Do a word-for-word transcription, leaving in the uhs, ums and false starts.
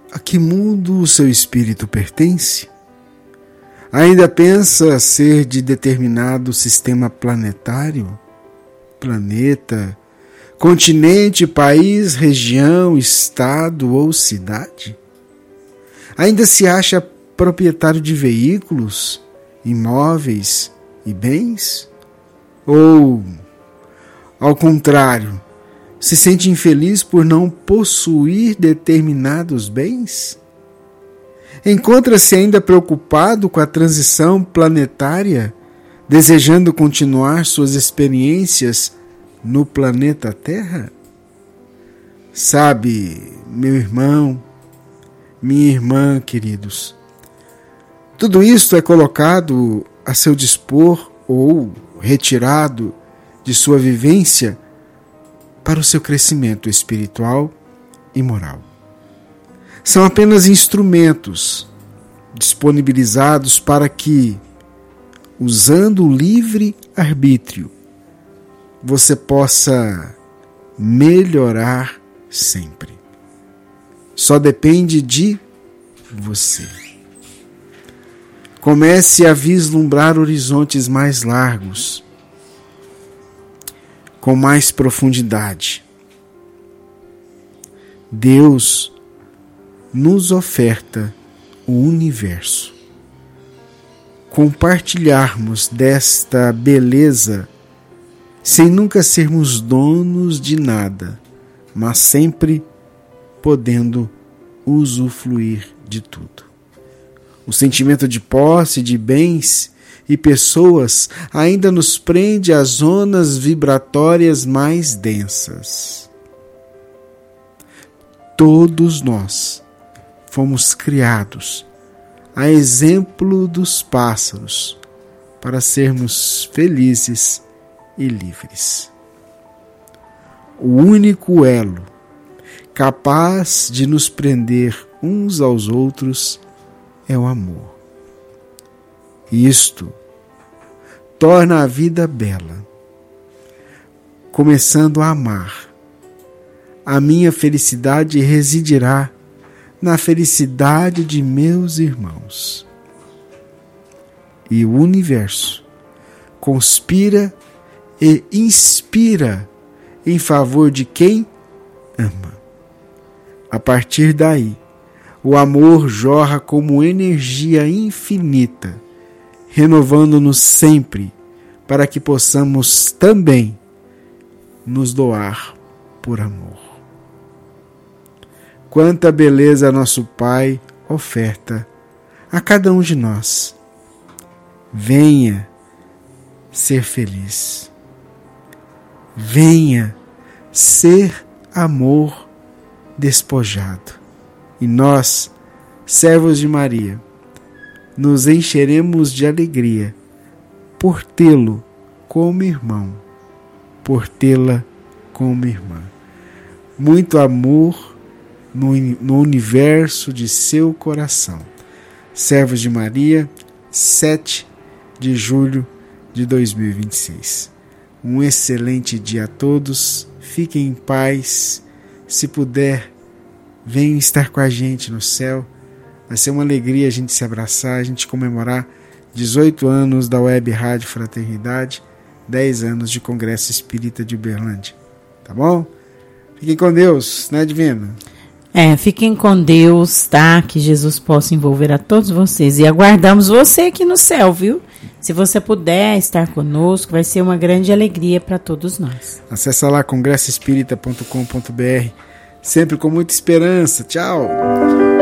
A que mundo o seu espírito pertence? Ainda pensa ser de determinado sistema planetário? Planeta, continente, país, região, estado ou cidade? Ainda se acha proprietário de veículos, imóveis e bens? Ou, ao contrário, se sente infeliz por não possuir determinados bens? Encontra-se ainda preocupado com a transição planetária, desejando continuar suas experiências no planeta Terra? Sabe, meu irmão, minha irmã, queridos, tudo isto é colocado a seu dispor ou retirado de sua vivência para o seu crescimento espiritual e moral. São apenas instrumentos disponibilizados para que, usando o livre arbítrio, você possa melhorar sempre. Só depende de você. Comece a vislumbrar horizontes mais largos, com mais profundidade. Deus nos oferta o universo. Compartilharmos desta beleza sem nunca sermos donos de nada, mas sempre podendo usufruir de tudo. O sentimento de posse de bens e pessoas ainda nos prende às zonas vibratórias mais densas. Todos nós fomos criados, a exemplo dos pássaros, para sermos felizes e livres. O único elo capaz de nos prender uns aos outros é o amor. Isto torna a vida bela. Começando a amar, a minha felicidade residirá na felicidade de meus irmãos. E o universo conspira e inspira em favor de quem ama. A partir daí, o amor jorra como energia infinita, renovando-nos sempre, para que possamos também nos doar por amor. Quanta beleza nosso Pai oferta a cada um de nós. Venha ser feliz. Venha ser amor despojado. E nós, servos de Maria, nos encheremos de alegria por tê-lo como irmão, por tê-la como irmã. Muito amor no, no universo de seu coração. Servos de Maria, sete de julho de dois mil e vinte e seis. Um excelente dia a todos. Fiquem em paz. Se puder, venham estar com a gente no céu. Vai ser uma alegria a gente se abraçar, a gente comemorar dezoito anos da Web Rádio Fraternidade, dez anos de Congresso Espírita de Uberlândia. Tá bom? Fiquem com Deus, né, Divina? É, fiquem com Deus, tá? Que Jesus possa envolver a todos vocês. E aguardamos você aqui no céu, viu? Se você puder estar conosco, vai ser uma grande alegria para todos nós. Acesse lá congresso espírita ponto com ponto b r, sempre com muita esperança. Tchau!